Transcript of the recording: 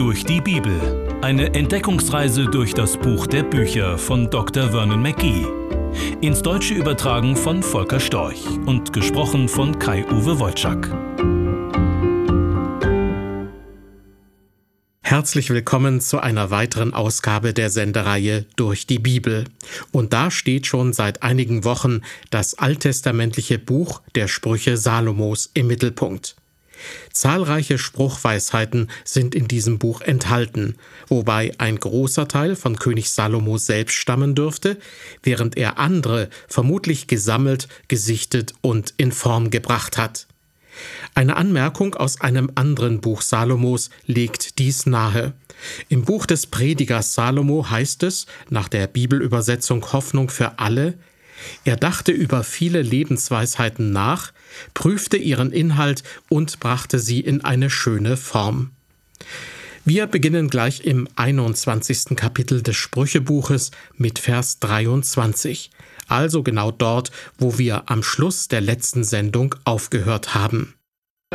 Durch die Bibel. Eine Entdeckungsreise durch das Buch der Bücher von Dr. Vernon McGee. Ins Deutsche übertragen von Volker Storch und gesprochen von Kai-Uwe Wojczak. Herzlich willkommen zu einer weiteren Ausgabe der Sendereihe Durch die Bibel. Und da steht schon seit einigen Wochen das alttestamentliche Buch der Sprüche Salomos im Mittelpunkt. Zahlreiche Spruchweisheiten sind in diesem Buch enthalten, wobei ein großer Teil von König Salomo selbst stammen dürfte, während er andere vermutlich gesammelt, gesichtet und in Form gebracht hat. Eine Anmerkung aus einem anderen Buch Salomos legt dies nahe. Im Buch des Predigers Salomo heißt es, nach der Bibelübersetzung Hoffnung für alle: Er dachte über viele Lebensweisheiten nach, prüfte ihren Inhalt und brachte sie in eine schöne Form. Wir beginnen gleich im 21. Kapitel des Sprüchebuches mit Vers 23, also genau dort, wo wir am Schluss der letzten Sendung aufgehört haben.